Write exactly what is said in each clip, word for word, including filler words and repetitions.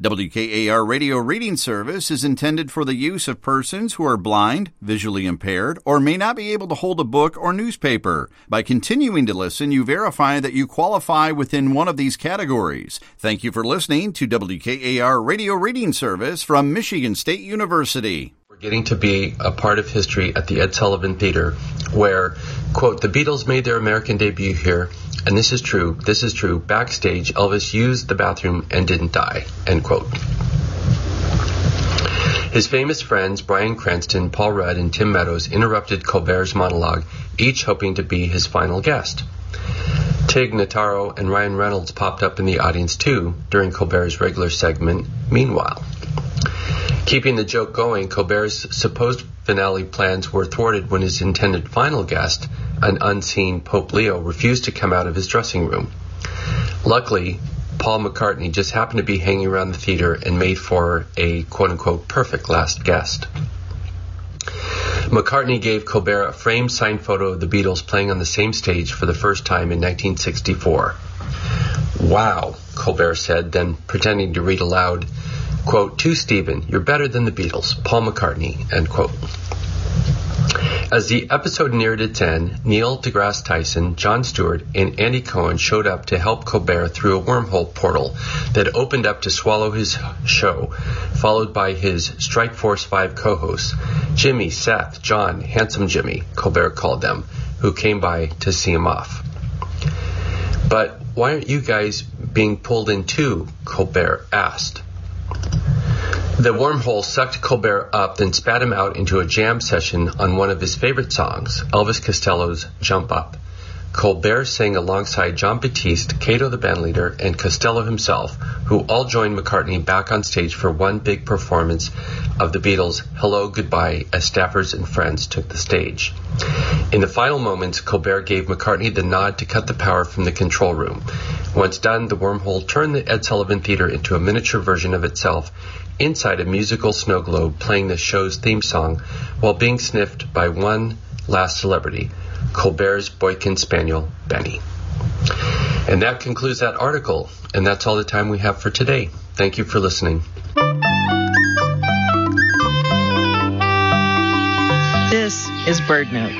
W K A R Radio Reading Service is intended for the use of persons who are blind, visually impaired, or may not be able to hold a book or newspaper. By continuing to listen, you verify that you qualify within one of these categories. Thank you for listening to W K A R Radio Reading Service from Michigan State University. We're getting to be a part of history at the Ed Sullivan Theater, where, quote, the Beatles made their American debut here. And this is true, this is true, backstage, Elvis used the bathroom and didn't die, end quote. His famous friends, Bryan Cranston, Paul Rudd, and Tim Meadows, interrupted Colbert's monologue, each hoping to be his final guest. Tig Notaro and Ryan Reynolds popped up in the audience too, during Colbert's regular segment, Meanwhile. Keeping the joke going, Colbert's supposed finale plans were thwarted when his intended final guest, an unseen Pope Leo, refused to come out of his dressing room. Luckily, Paul McCartney just happened to be hanging around the theater and made for a quote-unquote perfect last guest. McCartney gave Colbert a framed signed photo of the Beatles playing on the same stage for the first time in nineteen sixty-four. Wow, Colbert said, then pretending to read aloud, quote, to Stephen, you're better than the Beatles, Paul McCartney, end quote. As the episode neared its end, Neil deGrasse Tyson, Jon Stewart, and Andy Cohen showed up to help Colbert through a wormhole portal that opened up to swallow his show, followed by his Strikeforce five co-hosts, Jimmy, Seth, John, Handsome Jimmy, Colbert called them, who came by to see him off. But why aren't you guys being pulled in too? Colbert asked. The wormhole sucked Colbert up, then spat him out into a jam session on one of his favorite songs, Elvis Costello's Jump Up. Colbert sang alongside Jon Batiste, Cato the bandleader, and Costello himself, who all joined McCartney back on stage for one big performance of the Beatles' Hello, Goodbye, as staffers and friends took the stage. In the final moments, Colbert gave McCartney the nod to cut the power from the control room. Once done, the wormhole turned the Ed Sullivan Theater into a miniature version of itself, inside a musical snow globe playing the show's theme song while being sniffed by one last celebrity, Colbert's Boykin Spaniel, Benny. And that concludes that article, and that's all the time we have for today. Thank you for listening. This is BirdNote.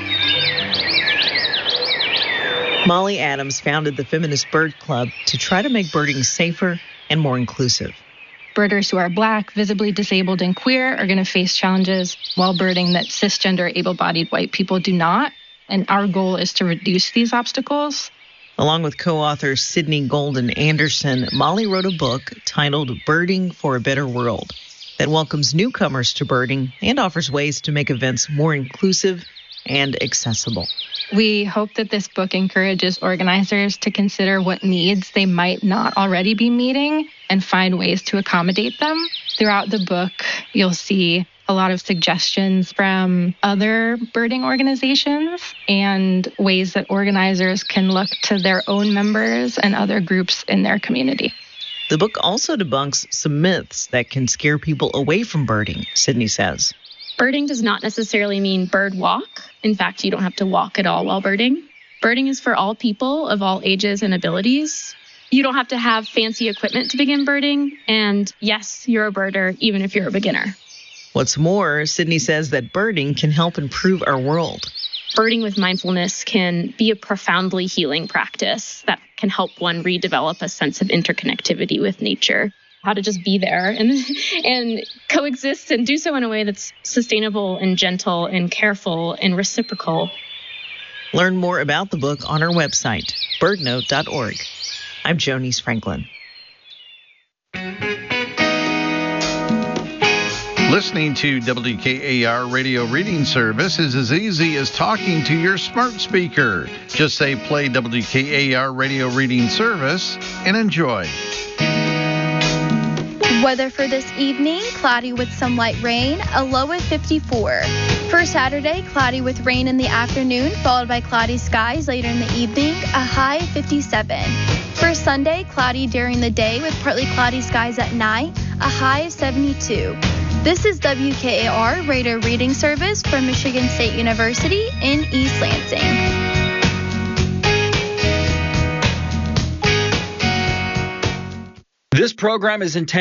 Molly Adams founded the Feminist Bird Club to try to make birding safer and more inclusive. Birders who are Black, visibly disabled, and queer are going to face challenges while birding that cisgender, able-bodied white people do not. And our goal is to reduce these obstacles. Along with co-author Sydney Golden Anderson, Molly wrote a book titled Birding for a Better World that welcomes newcomers to birding and offers ways to make events more inclusive and accessible. We hope that this book encourages organizers to consider what needs they might not already be meeting and find ways to accommodate them. Throughout the book, you'll see a lot of suggestions from other birding organizations and ways that organizers can look to their own members and other groups in their community. The book also debunks some myths that can scare people away from birding, Sydney says. Birding does not necessarily mean bird walk. In fact, you don't have to walk at all while birding. Birding is for all people of all ages and abilities. You don't have to have fancy equipment to begin birding. And yes, you're a birder, even if you're a beginner. What's more, Sydney says that birding can help improve our world. Birding with mindfulness can be a profoundly healing practice that can help one redevelop a sense of interconnectivity with nature. How to just be there and and coexist and do so in a way that's sustainable and gentle and careful and reciprocal. Learn more about the book on our website, bird note dot org. I'm Jonice Franklin. Listening to W K A R Radio Reading Service is as easy as talking to your smart speaker. Just say play W K A R Radio Reading Service and enjoy. Weather for this evening, cloudy with some light rain, a low of fifty-four. For Saturday, cloudy with rain in the afternoon, followed by cloudy skies later in the evening, a high of fifty-seven. For Sunday, cloudy during the day with partly cloudy skies at night, a high of seventy-two. This is W K A R Radio Reading Service from Michigan State University in East Lansing. This program is intended